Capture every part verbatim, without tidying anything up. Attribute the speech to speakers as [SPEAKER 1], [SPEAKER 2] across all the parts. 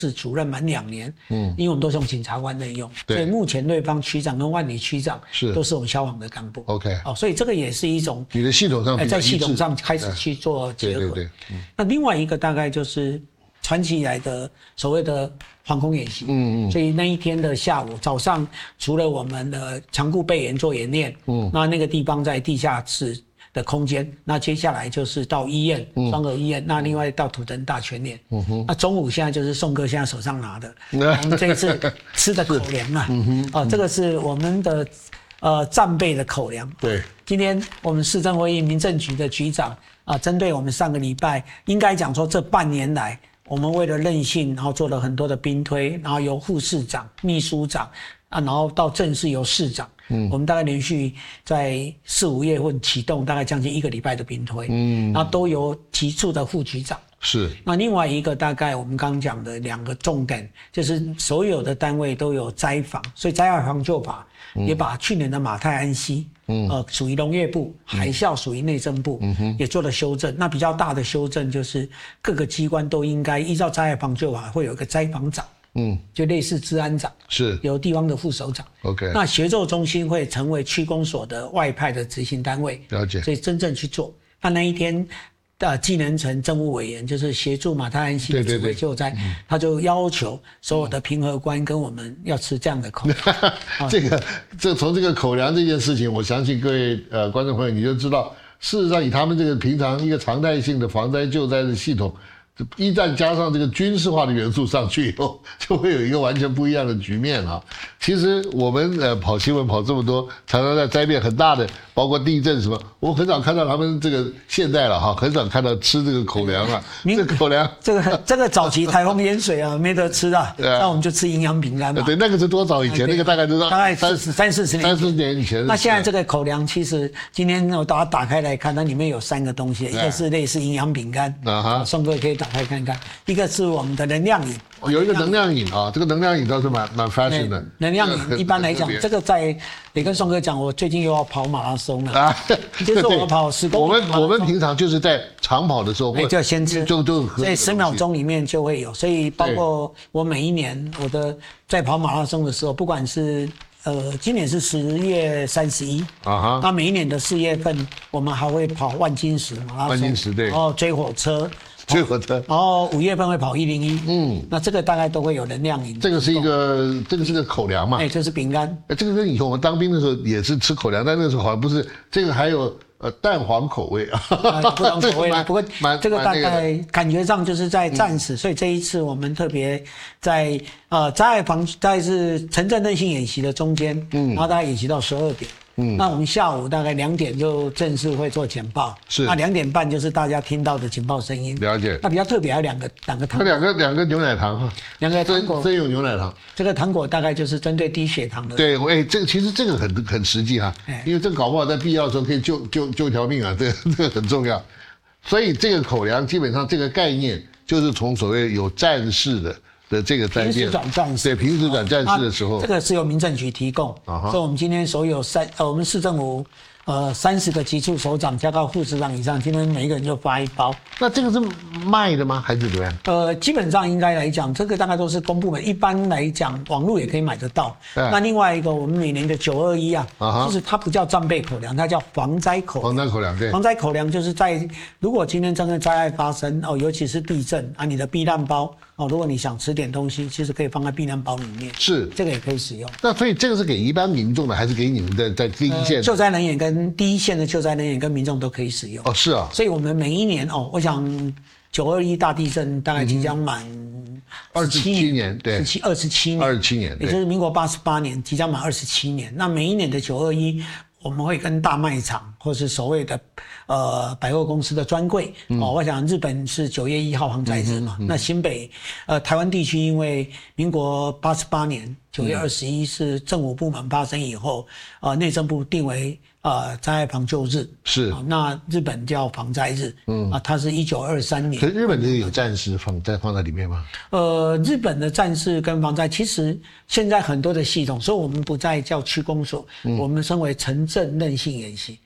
[SPEAKER 1] 是主任满两年，嗯，因为我们都是用检察官任用，所以目前瑞芳区长跟万里区长是都是我们消防的干部。
[SPEAKER 2] OK，
[SPEAKER 1] 哦，所以这个也是一种
[SPEAKER 2] 你的系统上比较一致，
[SPEAKER 1] 在系统上开始去做结合。对对对。嗯、那另外一个大概就是传奇以来的所谓的防空演习，嗯嗯，所以那一天的下午早上，除了我们的长固备演做演练，嗯，那那个地方在地下室的空间，那接下来就是到医院，双和医院，嗯、那另外到土城大全联，嗯哼，那中午现在就是宋哥现在手上拿的，我们这一次吃的口粮啊，嗯哼，哦，这个是我们的呃战备的口粮。
[SPEAKER 2] 对，
[SPEAKER 1] 今天我们市政会议民政局的局长啊，针对我们上个礼拜，应该讲说这半年来，我们为了韧性，然后做了很多的兵推，然后由副市长、秘书长啊，然后到正式由市长。嗯，我们大概连续在四五月份启动，大概将近一个礼拜的兵推，嗯，然后都由局处的副局长
[SPEAKER 2] 是。那
[SPEAKER 1] 另外一个大概我们刚刚讲的两个重点，就是所有的单位都有灾防，所以灾害防救法也把去年的马太安溪，嗯，呃，属于农业部，海啸属于内政部，嗯哼，也做了修正。那比较大的修正就是各个机关都应该依照灾害防救法会有一个灾防长。嗯，就类似治安长，
[SPEAKER 2] 是
[SPEAKER 1] 由地方的副首长。
[SPEAKER 2] OK，
[SPEAKER 1] 那协作中心会成为区公所的外派的执行单位，
[SPEAKER 2] 了解。
[SPEAKER 1] 所以真正去做。那那一天，呃，技能层政务委员就是协助马太安溪的指挥救灾，他就要求所有的评核官跟我们要吃这样的口粮。
[SPEAKER 2] 这个，这从这个口粮这件事情，我相信各位呃观众朋友你就知道，事实上以他们这个平常一个常态性的防灾救灾的系统。一旦加上这个军事化的元素上去以后，就会有一个完全不一样的局面啊。其实我们呃跑新闻跑这么多，常常在灾变很大的，包括地震什么，我很少看到他们这个现代了哈，很少看到吃这个口粮啊。这口粮，
[SPEAKER 1] 这个这个早期台风淹水啊，没得吃啊，那我们就吃营养饼干嘛。
[SPEAKER 2] 对，那个是多早以前？那个大概都是
[SPEAKER 1] 大概三三四十年，
[SPEAKER 2] 三四年以前。
[SPEAKER 1] 那现在这个口粮，其实今天我把它打开来看，它里面有三个东西，一个是类似营养饼干，啊哈，宋哥可以打开看看。一个是我们的能量饮，
[SPEAKER 2] 有一个能量饮啊，这个能量饮倒是蛮蛮 fashion 的。
[SPEAKER 1] 能量饮一般来讲，这个在也跟宋哥讲，我最近又要跑马拉松了啊，就是我跑十公里。
[SPEAKER 2] 我们我们平常就是在长跑的时候，
[SPEAKER 1] 就要先吃，
[SPEAKER 2] 就就
[SPEAKER 1] 所以十秒钟里面就会有，所以包括我每一年我的在跑马拉松的时候，不管是。呃，今年是十月三十一啊哈，那每一年的四月份，我们还会跑万金石马拉松，
[SPEAKER 2] 万金石对，
[SPEAKER 1] 然后追火车，
[SPEAKER 2] 追火车，
[SPEAKER 1] 然后五月份会跑一零一，嗯，那这个大概都会有能量饮。
[SPEAKER 2] 这个是一个，这个是个口粮嘛，
[SPEAKER 1] 哎，这是饼干。
[SPEAKER 2] 哎，这个跟以前我们当兵的时候也是吃口粮，但那个时候好像不是，这个还有。呃，蛋黄口味啊，
[SPEAKER 1] 不同口味了。不过这个大概感觉上就是在战时，所以这一次我们特别在呃灾害防在是城镇韧性演习的中间，嗯，然后大概演习到十二点。嗯，那我们下午大概两点就正式会做简报，
[SPEAKER 2] 是
[SPEAKER 1] 那两点半就是大家听到的简报声音。
[SPEAKER 2] 了解。
[SPEAKER 1] 那比较特别还有两个两个糖，
[SPEAKER 2] 两个两个牛奶糖哈，
[SPEAKER 1] 两个糖果，
[SPEAKER 2] 真有牛奶糖。
[SPEAKER 1] 这个糖果大概就是针对低血糖的。
[SPEAKER 2] 对，哎，这个其实这个很很实际哈，因为这个搞不好在必要的时候可以救救救一条命啊，这个这个很重要。所以这个口粮基本上这个概念就是从所谓有战士的。的这个灾变，
[SPEAKER 1] 平时转战士，
[SPEAKER 2] 对，平时转战士的时候，
[SPEAKER 1] 这个是由民政局提供，啊、所以我们今天所有三呃，我们市政府呃三十个局处首长加到副市长以上，今天每一个人就发一包。
[SPEAKER 2] 那这个是卖的吗？还是怎么样？
[SPEAKER 1] 呃，基本上应该来讲，这个大概都是公部门，一般来讲，网络也可以买得到。那另外一个，我们每年的九二一啊，啊就是它不叫战备口粮，它叫防灾口粮。
[SPEAKER 2] 防灾口粮，对。
[SPEAKER 1] 防灾口粮就是在如果今天真的灾害发生哦，尤其是地震啊，你的避难包。哦，如果你想吃点东西，其实可以放在避难包里面，
[SPEAKER 2] 是
[SPEAKER 1] 这个也可以使用。
[SPEAKER 2] 那所以这个是给一般民众的，还是给你们在在第一线、呃、
[SPEAKER 1] 救灾人员跟第一线的救灾人员跟民众都可以使用？
[SPEAKER 2] 哦，是啊。
[SPEAKER 1] 所以我们每一年哦，我想九二一大地震大概即将满
[SPEAKER 2] 二十七年，对，
[SPEAKER 1] 十七二十七年，
[SPEAKER 2] 二十七年，
[SPEAKER 1] 也就是民国八十八年，即将满二十七年。那每一年的九二一。我们会跟大卖场或是所谓的呃百货公司的专柜、嗯、哦，我想日本是九月一号航载日嘛，嗯嗯、那新北呃台湾地区因为民国八十八年九月二十一是政府部门发生以后，呃内政部定为呃灾害防救日，
[SPEAKER 2] 是、
[SPEAKER 1] 哦、那日本叫防灾日，嗯啊，它是一九二三年。
[SPEAKER 2] 可是日本这个有战士放在放在里面吗？
[SPEAKER 1] 呃，日本的战士跟防灾其实现在很多的系统，所以我们不再叫区公所，嗯、我们称为城镇韧性演习。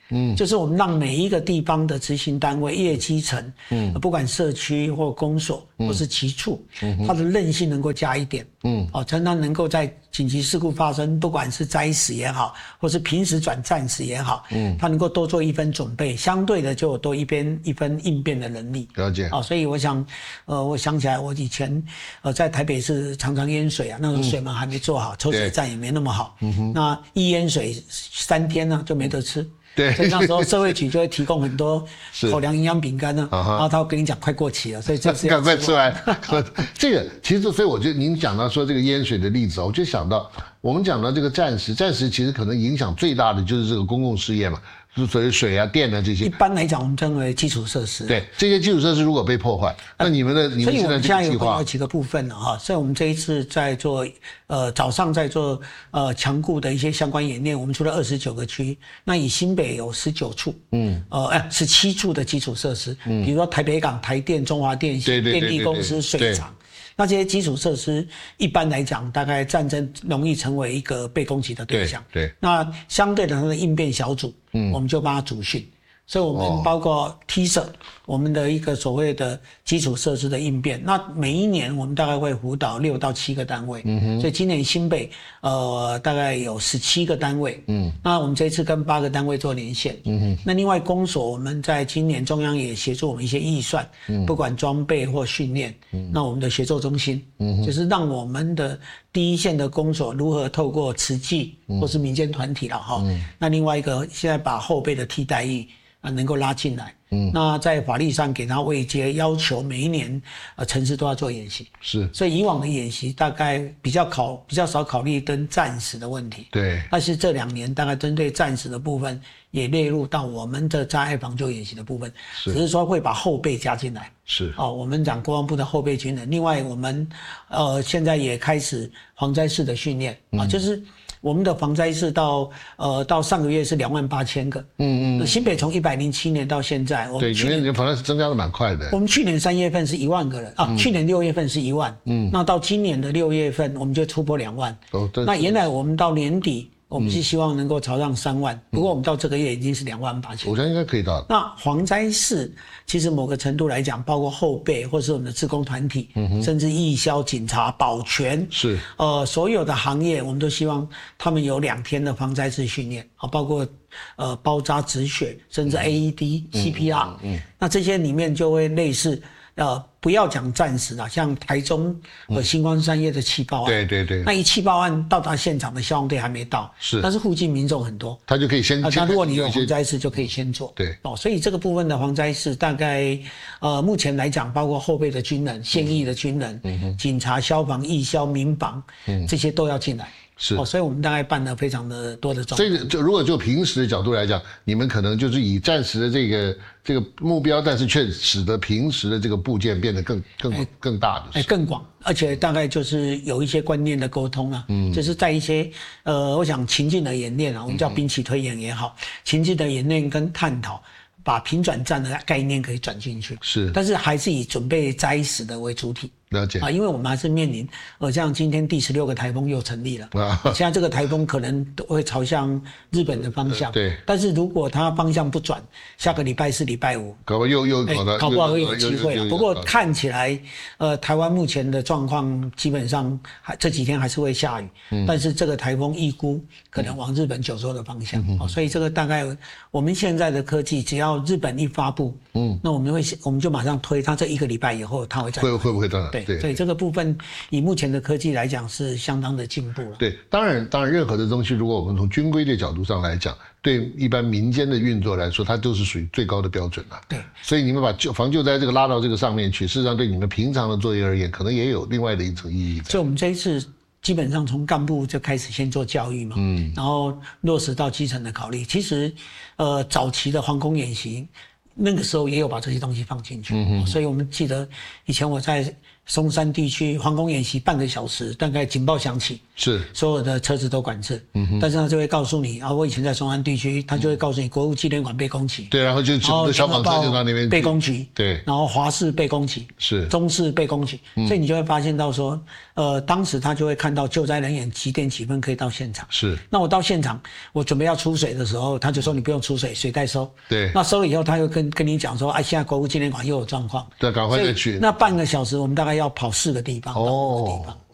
[SPEAKER 1] 嗯，就是我们让每一个地方的执行单位、业基层，嗯，不管社区或公所或是局处，嗯，它的韧性能够加一点，嗯，哦，才能能够在紧急事故发生，不管是灾死也好，或是平时转战死也好，嗯，它能够多做一分准备，相对的就有多一边一分应变的能力。
[SPEAKER 2] 了解。
[SPEAKER 1] 哦，所以我想，呃，我想起来我以前呃在台北市常常淹水啊，那时候水门还没做好，抽水站也没那么好，嗯哼，那一淹水三天呢就没得吃。
[SPEAKER 2] 对，
[SPEAKER 1] 所以那时候社会局就会提供很多口粮营养饼干呢，然后他会跟你讲快过期了，所以这次
[SPEAKER 2] 赶快吃完。这个其实，所以我觉得您讲到说这个淹水的例子，我就想到我们讲到这个战时，战时其实可能影响最大的就是这个公共事业嘛，就是所谓水啊、电啊这些。
[SPEAKER 1] 一般来讲，我们称为基础设施。
[SPEAKER 2] 对，这些基础设施如果被破坏，那你们的你们现在这个计划，
[SPEAKER 1] 有几个部分了哈。所以我们这一次在做呃早上在做呃强固的一些相关演练，我们除了二十九个区，那以新北有十九处，嗯，呃哎十七处的基础设施，嗯，比如说台北港、台电、中华电信、电力公司、水厂。那这些基础设施一般来讲，大概战争容易成为一个被攻击的对象。
[SPEAKER 2] 对，对
[SPEAKER 1] 那相对的它的应变小组，嗯，我们就帮他组训。所以我们包括 T 社、哦，我们的一个所谓的基础设施的应变。那每一年我们大概会辅导六到七个单位，嗯哼。所以今年新北呃大概有十七个单位，嗯。那我们这次跟八个单位做连线，嗯哼。那另外公所我们在今年中央也协助我们一些预算，嗯，不管装备或训练，嗯，那我们的协作中心，嗯，就是让我们的第一线的公所如何透过慈济或是民间团体了哈，嗯。那另外一个现在把后备的替代役。啊，能够拉进来，嗯，那在法律上给他位阶，要求每一年，呃，城市都要做演习，
[SPEAKER 2] 是，
[SPEAKER 1] 所以以往的演习大概比较考比较少考虑跟战时的问题，
[SPEAKER 2] 对，
[SPEAKER 1] 但是这两年大概针对战时的部分也列入到我们的灾害防救演习的部分，是，只是说会把后备加进来，
[SPEAKER 2] 是，
[SPEAKER 1] 哦，我们讲国防部的后备军人，另外我们呃现在也开始防灾式的训练啊，嗯，就是。我们的防灾室到呃到上个月是两万八千个，嗯嗯，新北从一百零七年到现在，我们
[SPEAKER 2] 对，去年防灾室增加的蛮快的。
[SPEAKER 1] 我们去年三月份是一万个人啊，嗯，去年六月份是一万，嗯，那到今年的六月份我们就突破两万。哦，那原来我们到年底。我们是希望能够朝上三万，不过我们到这个月已经是两万八千。
[SPEAKER 2] 我觉得应该可以到。
[SPEAKER 1] 那防灾室其实某个程度来讲，包括后备或是我们的志工团体，嗯，甚至义消、警察、保全，是呃所有的行业，我们都希望他们有两天的防灾式训练啊，包括呃包扎止血，甚至 A E D、C P R，嗯，那这些里面就会类似。呃，不要讲战时啦，像台中和新光三越的气爆案，
[SPEAKER 2] 对对对，
[SPEAKER 1] 那一气爆案到达现场的消防队还没到，是，但是附近民众很多，
[SPEAKER 2] 他就可以先，
[SPEAKER 1] 那、啊、如果你有防灾室就可以先做，
[SPEAKER 2] 对，
[SPEAKER 1] 哦，所以这个部分的防灾室大概，呃，目前来讲，包括后备的军人、现役的军人、嗯、警察、消防、义消、民防，嗯，这些都要进来。是哦，所以我们大概办了非常的多的状况。
[SPEAKER 2] 所以就如果就平时的角度来讲，你们可能就是以战时的这个这个目标，但是却使得平时的这个部件变得更更、欸、更大的，
[SPEAKER 1] 哎、欸，更广，而且大概就是有一些观念的沟通啊，嗯，就是在一些呃，我想情境的演练啊，我们叫兵棋推演也好，嗯、情境的演练跟探讨。把平转战的概念可以转进去，是，但是还是以准备灾死的为主体。
[SPEAKER 2] 了解啊，
[SPEAKER 1] 因为我们还是面临，呃，像今天第十六个台风又成立了，啊，现在这个台风可能都会朝向日本的方向，对。但是如果它方向不转，下个礼拜四、礼拜五，
[SPEAKER 2] 搞不好又又搞到，
[SPEAKER 1] 搞不好会有机会了。不过看起来，呃，台湾目前的状况基本上还这几天还是会下雨，嗯，但是这个台风预估可能往日本九州的方向，嗯哦，所以这个大概我们现在的科技，只要日本一发布，嗯，那我们会我们就马上推，它这一个礼拜以后它会再
[SPEAKER 2] 会会不会到？
[SPEAKER 1] 对。对，所以这个部分以目前的科技来讲是相当的进步了。
[SPEAKER 2] 对，当然，当然，任何的东西，如果我们从军规的角度上来讲，对一般民间的运作来说，它都是属于最高的标准了。对，所以你们把救防救灾这个拉到这个上面去，事实上对你们平常的作业而言，可能也有另外的一层意义。
[SPEAKER 1] 所以我们这一次基本上从干部就开始先做教育嘛，嗯，然后落实到基层的考虑。其实，呃，早期的防空演习。那个时候也有把这些东西放进去，嗯、所以我们记得以前我在松山地区防空演习半个小时，大概警报响起，
[SPEAKER 2] 是
[SPEAKER 1] 所有的车子都管制。嗯哼，但是他就会告诉你啊，我以前在松山地区，他就会告诉你国务纪念馆被攻击。
[SPEAKER 2] 对，然后就整个消防车就到那边
[SPEAKER 1] 被攻击。
[SPEAKER 2] 对，
[SPEAKER 1] 然后华视被攻击，
[SPEAKER 2] 是
[SPEAKER 1] 中视被攻击，嗯、所以你就会发现到说，呃，当时他就会看到救灾人员几点几分可以到现场。
[SPEAKER 2] 是，
[SPEAKER 1] 那我到现场，我准备要出水的时候，他就说你不用出水，水代收。
[SPEAKER 2] 对，
[SPEAKER 1] 那收了以后，他又跟跟你讲说，哎、啊，现在国务纪念馆又有状况，
[SPEAKER 2] 对，赶快再去。
[SPEAKER 1] 那半个小时，我们大概要跑四个地方，
[SPEAKER 2] 哦，